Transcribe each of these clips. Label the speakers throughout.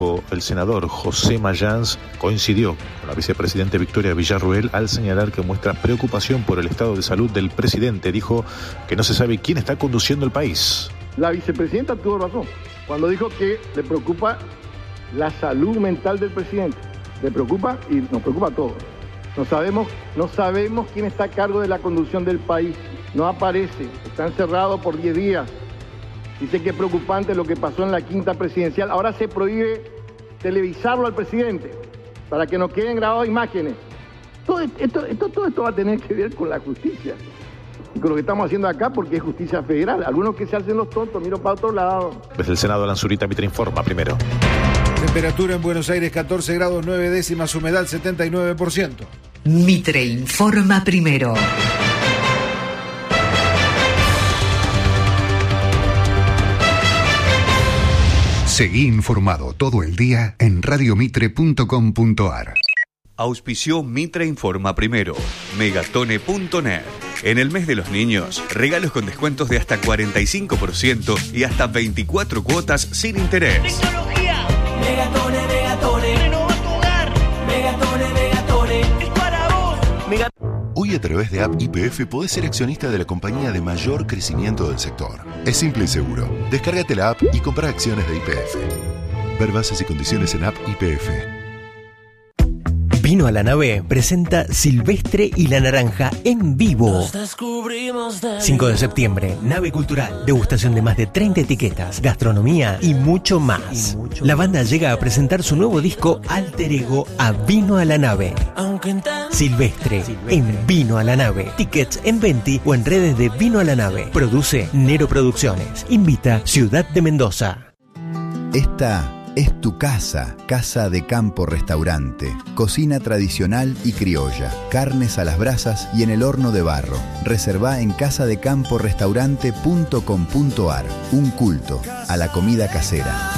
Speaker 1: El senador José Mayans coincidió con la vicepresidenta Victoria Villarruel al señalar que muestra preocupación por el estado de salud del presidente. Dijo que no se sabe quién está conduciendo el país.
Speaker 2: La vicepresidenta tuvo razón cuando dijo que le preocupa la salud mental del presidente. Le preocupa y nos preocupa a todos. No sabemos quién está a cargo de la conducción del país. No aparece, está encerrado por 10 días. Dice que es preocupante lo que pasó en la quinta presidencial. Ahora se prohíbe televisarlo al presidente para que no queden grabadas imágenes. Todo esto va a tener que ver con la justicia y con lo que estamos haciendo acá, porque es justicia federal. Algunos que se hacen los tontos, miro para otro lado.
Speaker 1: Desde el Senado, Alan Zurita, Mitre Informa primero.
Speaker 3: Temperatura en Buenos Aires 14 grados 9 décimas, humedad 79%.
Speaker 4: Mitre Informa primero.
Speaker 5: Seguí informado todo el día en radiomitre.com.ar.
Speaker 6: Auspició Mitre Informa primero. Megatone.net. En el mes de los niños, regalos con descuentos de hasta 45% y hasta 24 cuotas sin interés.
Speaker 7: Tecnología. Megatone, Megatone. Renova tu hogar. Megatone, Megatone. Es para vos.
Speaker 8: Hoy a través de App YPF podés ser accionista de la compañía de mayor crecimiento del sector. Es simple y seguro. Descárgate la app y compra acciones de YPF. Ver bases y condiciones en App YPF.
Speaker 9: Vino a la Nave presenta Silvestre y la Naranja en vivo. 5 de septiembre, Nave Cultural, degustación de más de 30 etiquetas, gastronomía y mucho más. La banda llega a presentar su nuevo disco Alter Ego a Vino a la Nave. Silvestre en Vino a la Nave. Tickets en Venti o en redes de Vino a la Nave. Produce Nero Producciones. Invita Ciudad de Mendoza.
Speaker 10: Esta es tu casa, Casa de Campo Restaurante. Cocina tradicional y criolla, carnes a las brasas y en el horno de barro. Reservá en casadecamporestaurante.com.ar. Un culto a la comida casera.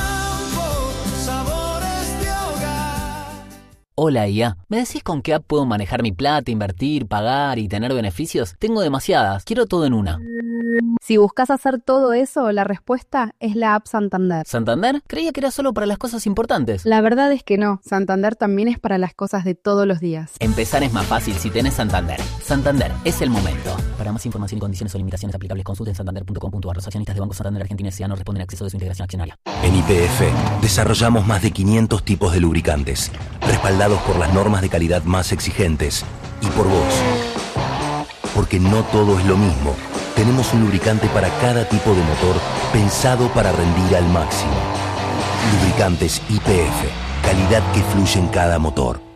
Speaker 11: Hola IA, ¿me decís con qué app puedo manejar mi plata, invertir, pagar y tener beneficios? Tengo demasiadas, quiero todo en una.
Speaker 12: Si buscas hacer todo eso, la respuesta es la app Santander.
Speaker 11: ¿Santander? Creía que era solo para las cosas importantes.
Speaker 12: La verdad es que no, Santander también es para las cosas de todos los días.
Speaker 11: Empezar es más fácil si tenés Santander. Santander, es el momento. Para más información y condiciones o limitaciones aplicables, consulten santander.com.ar. Los accionistas de Banco Santander Argentina S.A. no responden a exceso de su integración accionaria.
Speaker 13: En YPF desarrollamos más de 500 tipos de lubricantes, respaldados por las normas de calidad más exigentes y por vos. Porque no todo es lo mismo. Tenemos un lubricante para cada tipo de motor pensado para rendir al máximo. Lubricantes YPF, calidad que fluye en cada motor.